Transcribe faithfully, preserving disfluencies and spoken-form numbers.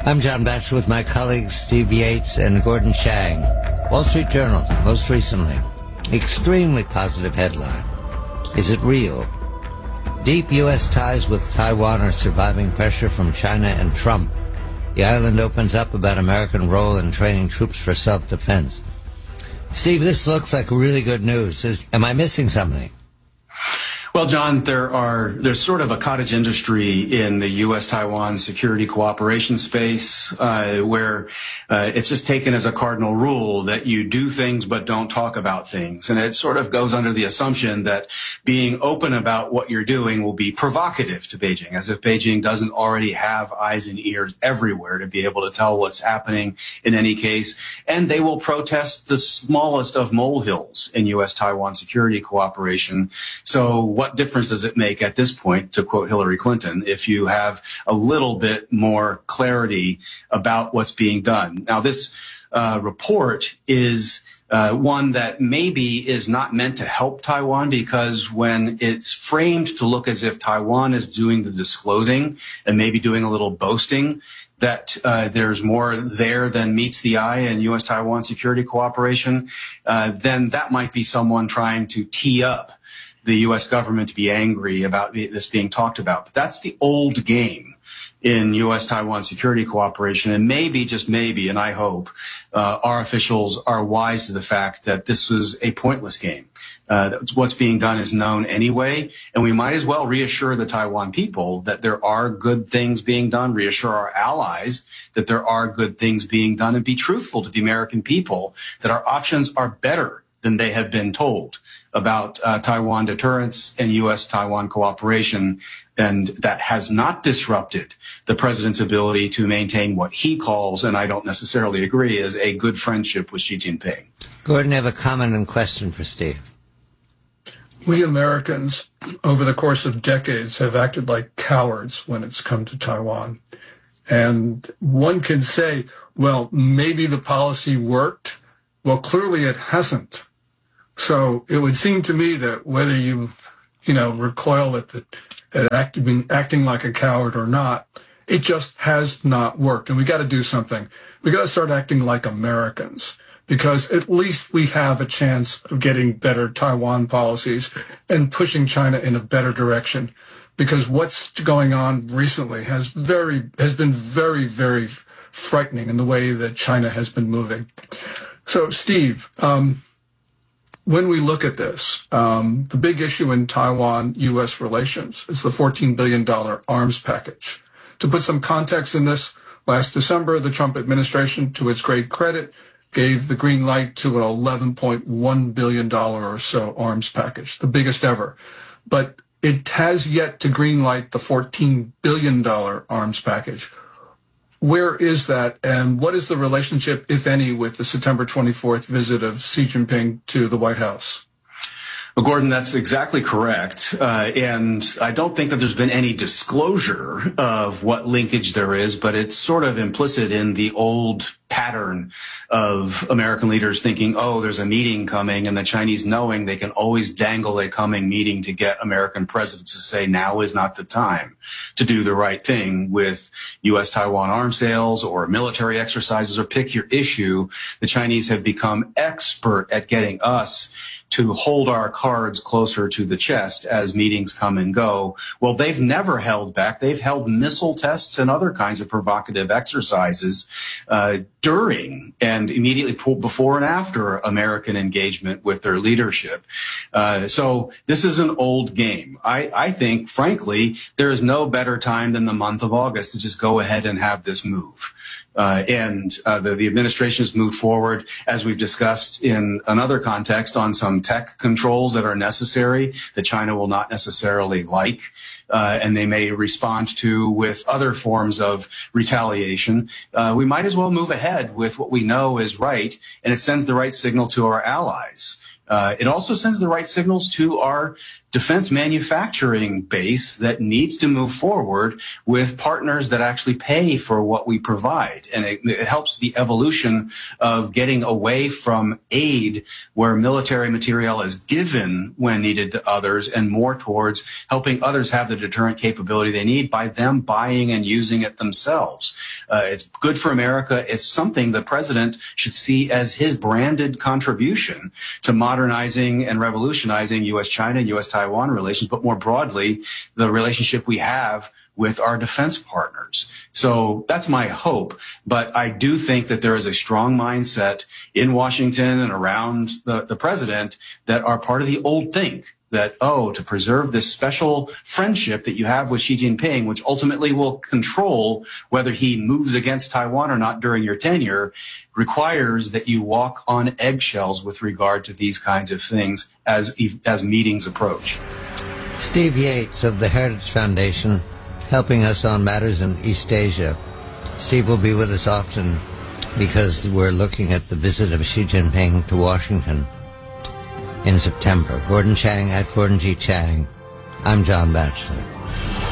I'm John Batchelor with my colleagues Steve Yates and Gordon Chang. Wall Street Journal, most recently. Extremely positive headline. Is it real? Deep U S ties with Taiwan are surviving pressure from China and Trump. The island opens up about American role in training troops for self-defense. Steve, this looks like really good news. Is, am I missing something? Well, John, there are there's sort of a cottage industry in the U S Taiwan security cooperation space uh, where uh, it's just taken as a cardinal rule that you do things but don't talk about things. And it sort of goes under the assumption that being open about what you're doing will be provocative to Beijing, as if Beijing doesn't already have eyes and ears everywhere to be able to tell what's happening in any case. And they will protest the smallest of molehills in U S Taiwan security cooperation. So what What difference does it make at this point, to quote Hillary Clinton, if you have a little bit more clarity about what's being done? Now, this uh, report is uh, one that maybe is not meant to help Taiwan, because when it's framed to look as if Taiwan is doing the disclosing and maybe doing a little boasting, that uh, there's more there than meets the eye in U S Taiwan security cooperation, uh, then that might be someone trying to tee up the U S government to be angry about this being talked about. But that's the old game in U S Taiwan security cooperation. And maybe, just maybe, and I hope, uh, our officials are wise to the fact that this was a pointless game. Uh, what's being done is known anyway, and we might as well reassure the Taiwan people that there are good things being done, reassure our allies that there are good things being done, and be truthful to the American people that our options are better than they have been told about uh, Taiwan deterrence and U S Taiwan cooperation, and that has not disrupted the president's ability to maintain what he calls, and I don't necessarily agree, is a good friendship with Xi Jinping. Gordon, I have a comment and question for Steve. We Americans, over the course of decades, have acted like cowards when it's come to Taiwan. And one can say, well, maybe the policy worked. Well, clearly it hasn't. So it would seem to me that whether you, you know, recoil at the at acting, acting like a coward or not, it just has not worked. And we got to do something. We got to start acting like Americans, because at least we have a chance of getting better Taiwan policies and pushing China in a better direction. Because what's going on recently has very has been very, very frightening in the way that China has been moving. So, Steve, um, when we look at this, um, the big issue in Taiwan-U S relations is the fourteen billion dollars arms package. To put some context in this, last December, the Trump administration, to its great credit, gave the green light to an eleven point one billion dollars or so arms package, the biggest ever. But it has yet to green light the fourteen billion dollars arms package. Where is that, and what is the relationship, if any, with the September twenty-fourth visit of Xi Jinping to the White House? Well, Gordon, that's exactly correct. Uh, and I don't think that there's been any disclosure of what linkage there is, but it's sort of implicit in the old pattern of American leaders thinking, oh, there's a meeting coming, and the Chinese knowing they can always dangle a coming meeting to get American presidents to say now is not the time to do the right thing with U S Taiwan arms sales or military exercises, or pick your issue. The Chinese have become expert at getting us to hold our cards closer to the chest as meetings come and go. Well, they've never held back. They've held missile tests and other kinds of provocative exercises uh, during and immediately before and after American engagement with their leadership. Uh, so this is an old game. I, I think, frankly, there is no better time than the month of August to just go ahead and have this move. Uh, and uh, the, the administration has moved forward, as we've discussed in another context, on some tech controls that are necessary that China will not necessarily like, uh, and they may respond to with other forms of retaliation. Uh, we might as well move ahead with what we know is right, and it sends the right signal to our allies. Uh, it also sends the right signals to our defense manufacturing base that needs to move forward with partners that actually pay for what we provide. And it, it helps the evolution of getting away from aid where military material is given when needed to others and more towards helping others have the deterrent capability they need by them buying and using it themselves. Uh, it's good for America. It's something the president should see as his branded contribution to modernizing and revolutionizing U S China and U S Taiwan relations, but more broadly, the relationship we have with our defense partners. So that's my hope. But I do think that there is a strong mindset in Washington and around the, the president that are part of the old think that, oh, to preserve this special friendship that you have with Xi Jinping, which ultimately will control whether he moves against Taiwan or not during your tenure, requires that you walk on eggshells with regard to these kinds of things as, as meetings approach. Steve Yates of the Heritage Foundation, helping us on matters in East Asia. Steve will be with us often because we're looking at the visit of Xi Jinping to Washington in September. Gordon Chang at Gordon G. Chang. I'm John Batchelor.